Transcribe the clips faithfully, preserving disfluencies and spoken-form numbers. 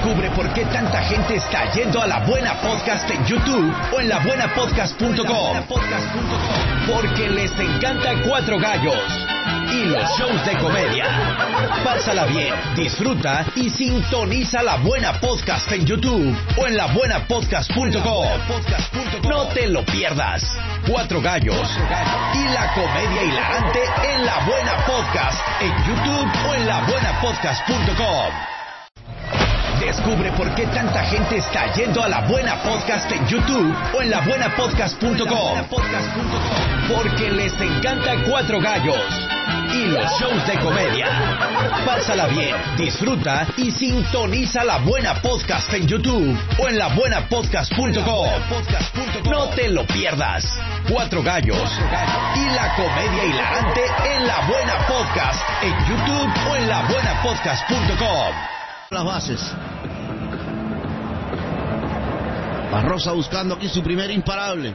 Descubre por qué tanta gente está yendo a La Buena Podcast en YouTube o en la buena podcast punto com. Porque les encanta Cuatro Gallos y los shows de comedia. Pásala bien, disfruta y sintoniza La Buena Podcast en YouTube o en la buena podcast punto com. No te lo pierdas. Cuatro Gallos y la comedia hilarante en La Buena Podcast en YouTube o en la buena podcast punto com. Descubre por qué tanta gente está yendo a La Buena Podcast en YouTube o en la buena podcast punto com. Porque les encanta Cuatro Gallos y los shows de comedia. Pásala bien, disfruta y sintoniza La Buena Podcast en YouTube o en la buena podcast punto com. No te lo pierdas. Cuatro Gallos y la comedia hilarante en La Buena Podcast en YouTube o en la buena podcast punto com. Las bases. Barrosa buscando aquí su primer imparable.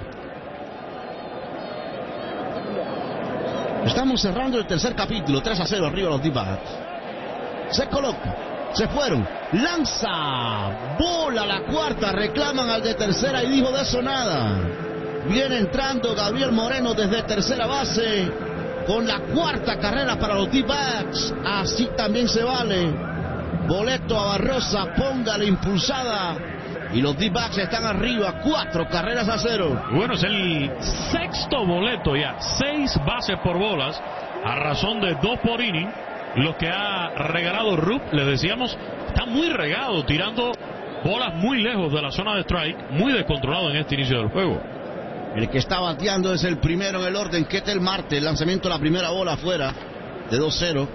Estamos cerrando el tercer capítulo. tres a cero arriba los D-Backs. Se coloca. Se fueron. Lanza. Bola la cuarta. Reclaman al de tercera y dijo de eso nada. Viene entrando Gabriel Moreno desde tercera base con la cuarta carrera para los D-Backs. Así también se vale. Boleto a Barrosa, ponga la impulsada. Y los D-Backs están arriba, cuatro carreras a cero. Bueno, es el sexto boleto ya. Seis bases por bolas, a razón de dos por inning. Lo que ha regalado Rupp, le decíamos, está muy regado, tirando bolas muy lejos de la zona de strike. Muy descontrolado en este inicio del juego. El que está bateando es el primero en el orden, Ketel Marte. El lanzamiento de la primera bola afuera de dos cero.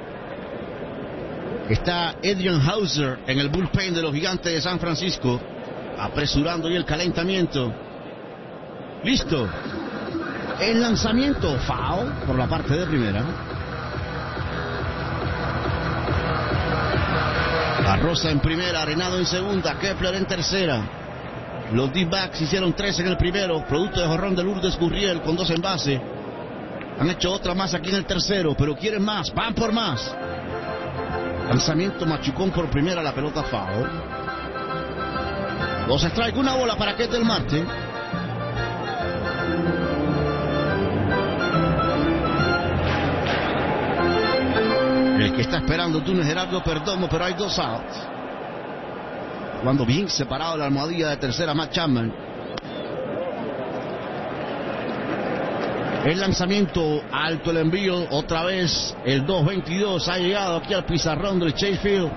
Está Adrian Hauser en el bullpen de los Gigantes de San Francisco, apresurando y el calentamiento. Listo. El lanzamiento foul por la parte de primera. Barrosa en primera, Arenado en segunda, Kepler en tercera. Los D-Backs hicieron tres en el primero, producto de jonrón de Lourdes Gurriel con dos en base. Han hecho otra más aquí en el tercero, pero quieren más, van por más. Lanzamiento machucón por primera, la pelota foul. Dos strike, una bola para Ketel Marte. El que está esperando tú no es Gerardo Perdomo, pero hay dos outs. Jugando bien separado la almohadilla de tercera, Matt Chapman. El lanzamiento alto, el envío, otra vez el dos veintidós ha llegado aquí al pizarrón del Chase Field.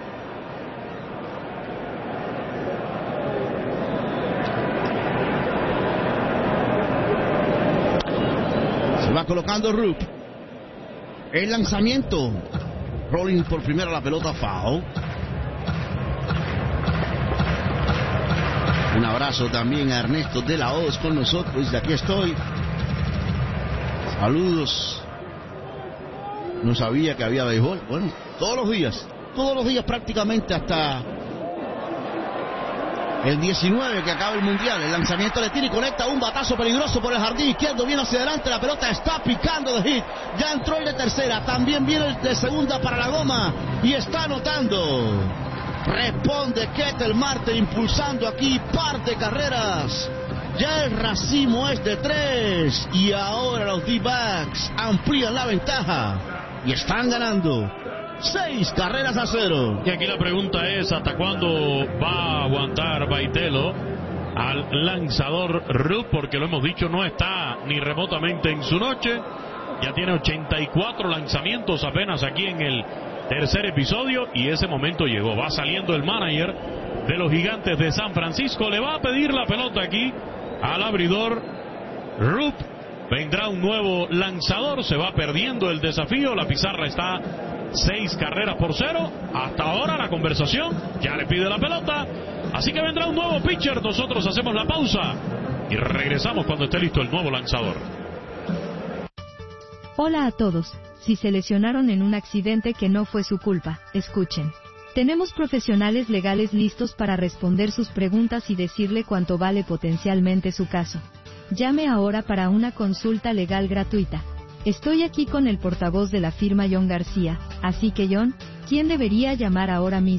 Se va colocando Rupp. El lanzamiento, rolling por primera, la pelota foul. Un abrazo también a Ernesto de la Hoz con nosotros, y aquí estoy. Saludos. No sabía que había béisbol. Bueno, todos los días, todos los días prácticamente hasta el diecinueve que acaba el mundial. El lanzamiento le tira y conecta un batazo peligroso por el jardín izquierdo. Viene hacia adelante, la pelota está picando de hit. Ya entró el de tercera, también viene el de segunda para la goma y está anotando. Responde Ketel Marte impulsando aquí par de carreras. Ya el racimo es de tres y ahora los D-Backs amplían la ventaja y están ganando seis carreras a cero. Y aquí la pregunta es, ¿hasta cuándo va a aguantar Baitelo al lanzador Rupp? Porque lo hemos dicho, no está ni remotamente en su noche. Ya tiene ochenta y cuatro lanzamientos apenas aquí en el tercer episodio y ese momento llegó. Va saliendo el manager de los Gigantes de San Francisco, le va a pedir la pelota aquí al abridor Rupp. Vendrá un nuevo lanzador, se va perdiendo el desafío, la pizarra está seis carreras por cero. Hasta ahora la conversación, ya le pide la pelota, así que vendrá un nuevo pitcher. Nosotros hacemos la pausa y regresamos cuando esté listo el nuevo lanzador. Hola a todos. Si se lesionaron en un accidente que no fue su culpa, escuchen. Tenemos profesionales legales listos para responder sus preguntas y decirle cuánto vale potencialmente su caso. Llame ahora para una consulta legal gratuita. Estoy aquí con el portavoz de la firma John García, así que John, ¿quién debería llamar ahora mismo?